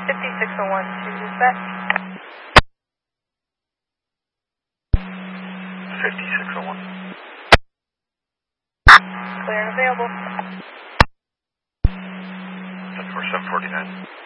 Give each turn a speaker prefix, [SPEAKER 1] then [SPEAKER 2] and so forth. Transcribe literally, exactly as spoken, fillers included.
[SPEAKER 1] fifty-six oh one to dispatch.
[SPEAKER 2] fifty-six oh one.
[SPEAKER 1] Clear and available.
[SPEAKER 2] ten four seven forty-nine.